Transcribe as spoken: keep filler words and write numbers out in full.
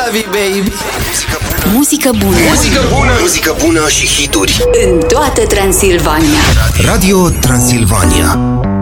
love you, baby. Muzică bună. Muzică bună. Muzică bună și hituri în toată Transilvania. Radio Transilvania.